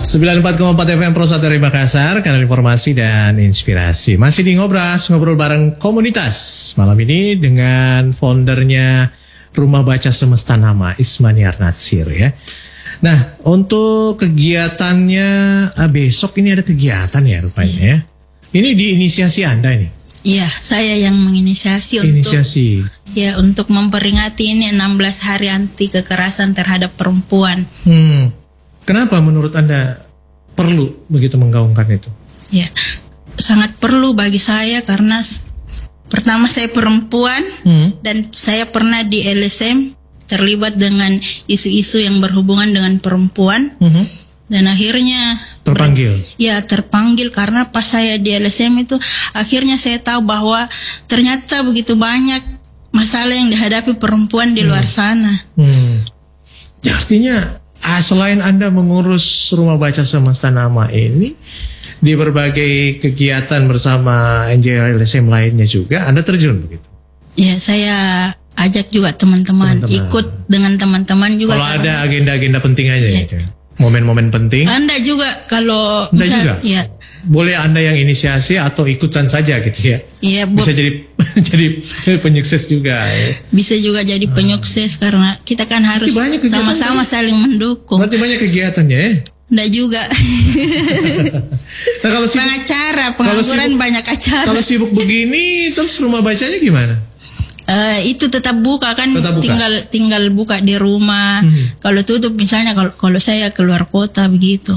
94,4 FM Pro 1 dari Makassar, kanal informasi dan inspirasi. Masih di Ngobras, ngobrol bareng komunitas. Malam ini dengan foundernya Rumah Baca Semesta Nama, Ismaniar Natsir ya. Nah, untuk kegiatannya besok ini ada kegiatan ya rupanya ya. Ini diinisiasi Anda nih? Iya, saya yang menginisiasi untuk memperingati ini 16 hari anti kekerasan terhadap perempuan. Kenapa menurut Anda perlu begitu menggaungkan itu? Ya, sangat perlu bagi saya karena pertama saya perempuan dan saya pernah di LSM terlibat dengan isu-isu yang berhubungan dengan perempuan dan akhirnya terpanggil karena pas saya di LSM itu akhirnya saya tahu bahwa ternyata begitu banyak masalah yang dihadapi perempuan di luar sana. Ya, artinya selain Anda mengurus Rumah Baca Semesta Nama ini, di berbagai kegiatan bersama NGO LSM lainnya juga Anda terjun begitu? Ya, saya ajak juga teman-teman, ikut dengan teman-teman juga. Kalau ada agenda-agenda penting aja ya. Momen-momen penting. Anda juga kalau Anda juga? Ya. Boleh Anda yang inisiasi atau ikutan saja gitu ya? Iya, bisa jadi penyukses juga ya. Bisa juga jadi penyukses karena kita kan harus sama-sama saling mendukung. Berarti banyak kegiatannya ya? Enggak juga. Nah, kalau sibuk, pengangguran banyak acara. Kalau sibuk begini terus rumah bacanya gimana? Itu tetap buka kan, tinggal buka di rumah. Kalau tutup misalnya kalau saya keluar kota begitu.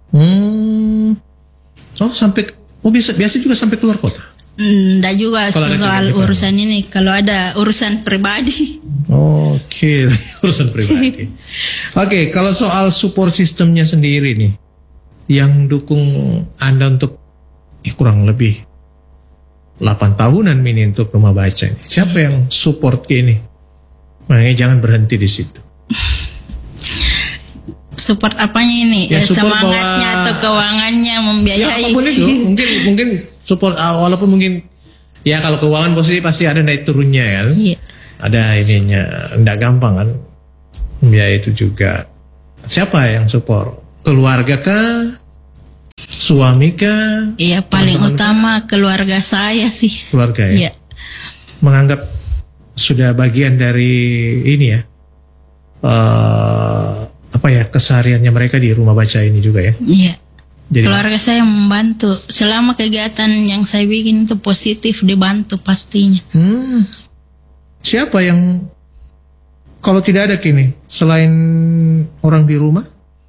Biasa juga sampai keluar kota? Enggak juga soal urusan ini. Kalau ada urusan pribadi. Oke, urusan pribadi. Oke, kalau soal support sistemnya sendiri nih, yang dukung Anda untuk kurang lebih 8 tahunan ini untuk Rumah Baca ini. Siapa yang support ini? Makanya jangan berhenti di situ. Support apanya ini? Ya, semangatnya atau keuangannya membiayai? Ya, apapun itu. mungkin support walaupun mungkin ya kalau keuangan pasti ada naik turunnya kan. Iya. Ada ininya, enggak gampang kan. Biaya itu juga. Siapa yang support? Keluarga kah? Suami kah? Iya, paling utama keluarga saya sih. Keluarga ya? Iya. Menganggap sudah bagian dari ini ya, kesehariannya mereka di Rumah Baca ini juga ya? Iya. Jadi, keluarga saya membantu. Selama kegiatan yang saya bikin itu positif, dibantu pastinya. Siapa yang, kalau tidak ada kini, selain orang di rumah?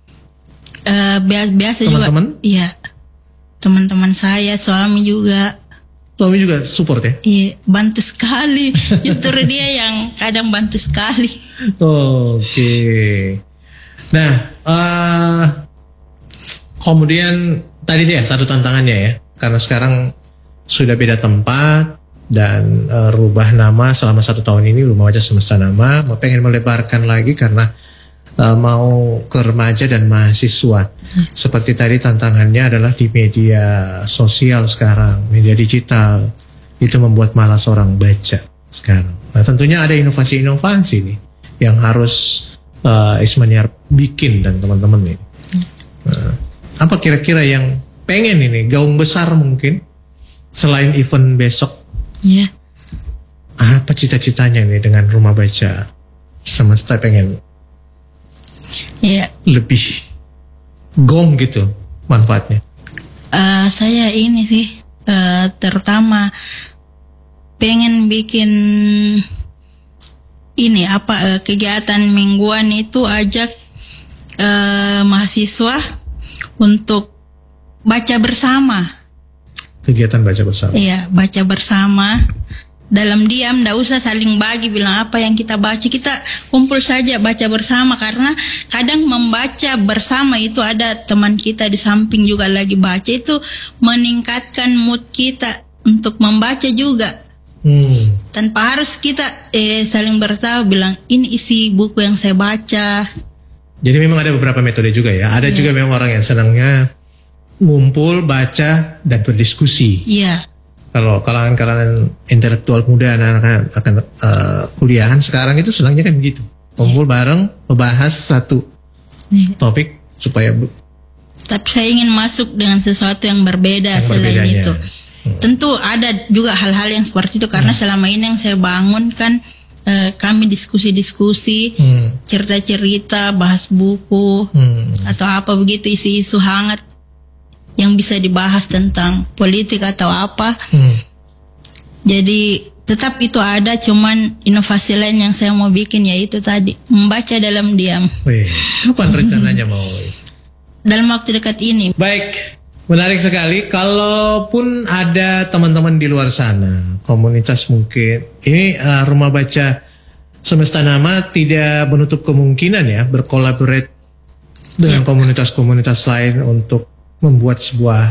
Biasa teman-teman? Juga. Iya. Teman-teman saya, suami juga. Suami juga support ya? Iya, bantu sekali. Justru dia yang kadang bantu sekali. Oke. Nah, kemudian tadi sih ya satu tantangannya ya, karena sekarang sudah beda tempat dan rubah nama selama 1 tahun ini Rumah Baca Semesta Nama. Pengen melebarkan lagi karena mau ke remaja dan mahasiswa. Seperti tadi tantangannya adalah di media sosial sekarang, media digital. Itu membuat malas orang baca sekarang. Nah, tentunya ada inovasi-inovasi nih yang harus Ismaniar bikin dan teman-teman ini. Apa kira-kira yang pengen ini gaung besar mungkin selain event besok? Iya. Apa cita-citanya nih dengan Rumah Baca Semesta? Pengen lebih gong gitu manfaatnya. Saya ini sih terutama pengen bikin ini kegiatan mingguan itu ajak mahasiswa untuk baca bersama. Kegiatan baca bersama. Iya, baca bersama. Dalam diam, ndak usah saling bagi bilang apa yang kita baca, kita kumpul saja baca bersama karena kadang membaca bersama itu ada teman kita di samping juga lagi baca, itu meningkatkan mood kita untuk membaca juga. Tanpa harus kita saling bertahu bilang ini isi buku yang saya baca. Jadi memang ada beberapa metode juga ya. Ada juga memang orang yang senangnya ngumpul, baca dan berdiskusi. Iya. Kalau kalangan intelektual muda, anak-anak akan kuliahan sekarang itu senangnya kan begitu. Kumpul bareng, membahas satu topik supaya Tapi saya ingin masuk dengan sesuatu yang berbeda selain berbedanya. itu. Tentu ada juga hal-hal yang seperti itu karena selama ini yang saya bangun kan kami diskusi-diskusi, cerita-cerita, bahas buku atau apa begitu, isu-isu hangat yang bisa dibahas tentang politik atau apa. Jadi tetap itu ada, cuman inovasi lain yang saya mau bikin yaitu tadi membaca dalam diam. Wih, kapan rencananya mau? Dalam waktu dekat ini. Baik, menarik sekali. Kalaupun ada teman-teman di luar sana, komunitas mungkin, ini Rumah Baca Semesta Nama tidak menutup kemungkinan ya berkolaborate dengan komunitas-komunitas lain untuk membuat sebuah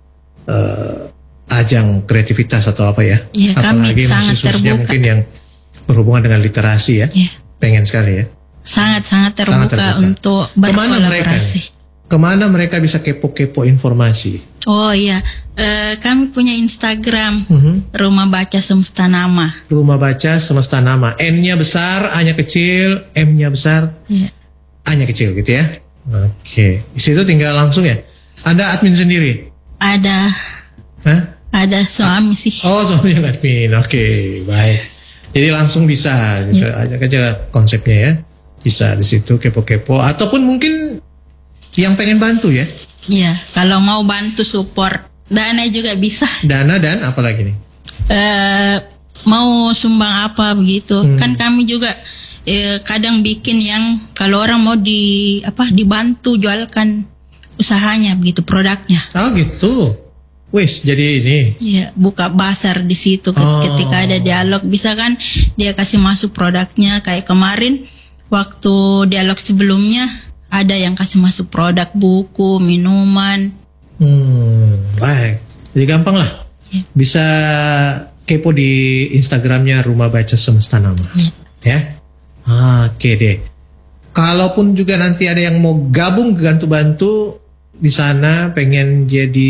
ajang kreativitas atau apa ya. Ya, kami apalagi sangat khususnya terbuka. mungkin yang berhubungan dengan literasi ya. Ya. Pengen sekali ya. Sangat terbuka untuk berkolaborasi. Kemana mereka bisa kepo-kepo informasi? Oh iya, kami punya Instagram Rumah Baca Semesta Nama. Rumah Baca Semesta Nama. N-nya besar, A-nya kecil, M-nya besar, Ya. A-nya kecil gitu ya. Oke, di situ tinggal langsung ya. Anda admin sendiri? Ada Hah? ada suami sih. Oh, suami yang admin. Oke, baik. Jadi langsung bisa, gitu. Ajak aja konsepnya ya. Bisa di situ kepo-kepo. Ataupun mungkin yang pengen bantu ya. Iya, kalau mau bantu support dana juga bisa. Dana dan apa lagi nih? Mau sumbang apa begitu. Kan kami juga kadang bikin yang kalau orang mau dibantu jualkan usahanya begitu, produknya. Oh gitu. Wis, jadi ini. Iya, buka pasar di situ ketika ada dialog, bisa kan dia kasih masuk produknya. Kayak kemarin waktu dialog sebelumnya ada yang kasih masuk produk buku, minuman. Baik. Jadi gampang lah. Bisa kepo di Instagramnya Rumah Baca Semesta Nama. Ya. Oke deh. Kalaupun juga nanti ada yang mau gabung bantu-bantu di sana, pengen jadi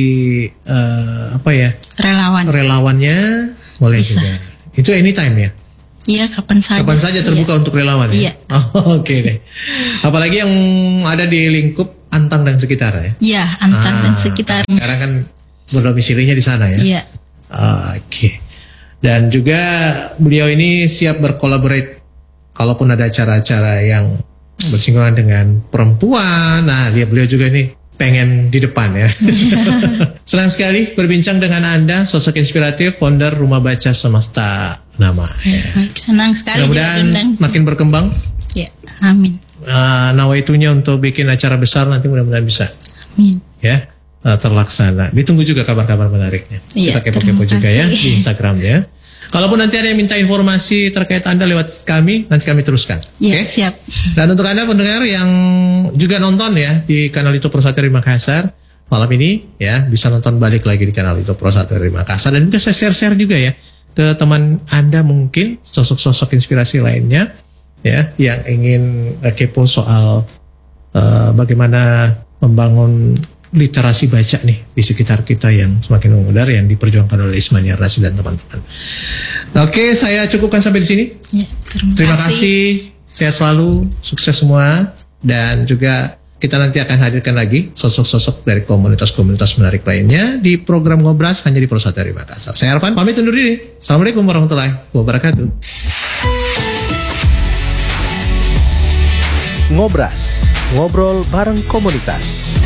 relawannya, boleh Bisa. juga. Itu anytime ya. Iya, kapan saja. Kapan saja terbuka untuk relawan ya. Iya. Oke deh. Apalagi yang ada di lingkup Antang dan sekitar ya. Iya, Antang dan sekitarnya. Sekarang kan berdomisilinya di sana ya. Iya. Oke. Dan juga beliau ini siap berkolaborate kalaupun ada acara-acara yang bersinggungan dengan perempuan. Nah, beliau juga nih pengen di depan ya. Senang sekali berbincang dengan Anda, sosok inspiratif, founder Rumah Baca Semesta Nama. Ya. Senang sekali Mudah-mudahan diundang. makin berkembang. Ya, amin. Nawaitunya untuk bikin acara besar nanti mudah-mudahan bisa. Amin. Ya, terlaksana. Ditunggu juga kabar-kabar menariknya. Iya, Kita kepo-kepo terima juga ya kasih. di Instagram ya. Kalaupun nanti ada yang minta informasi terkait Anda lewat kami, nanti kami teruskan. Iya, Oke? siap. Dan untuk Anda pendengar yang juga nonton ya di kanal YouTube Pro 1 dari Makassar malam ini ya, bisa nonton balik lagi di kanal YouTube Pro 1 dari Makassar, dan juga saya share-share juga ya ke teman Anda mungkin sosok-sosok inspirasi lainnya ya yang ingin kepo soal bagaimana membangun literasi baca nih di sekitar kita yang semakin memudar yang diperjuangkan oleh Ismania Rasi dan teman-teman. Oke, saya cukupkan sampai di sini. Ya, Terima kasih, sehat selalu, sukses semua, dan juga kita nanti akan hadirkan lagi sosok-sosok dari komunitas-komunitas menarik lainnya di program Ngobras hanya di Pro 1 dari Makassar. Saya Arfan, pamit undur diri. Assalamualaikum warahmatullahi wabarakatuh. Ngobras, ngobrol bareng komunitas.